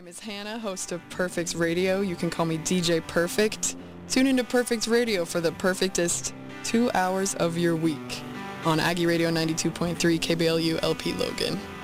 name is Hannah, host of Perfect's Radio. You can call me DJ Perfect. Tune into Perfect's Radio for the perfectest 2 hours of your week on Aggie Radio 92.3 KBLU LP Logan.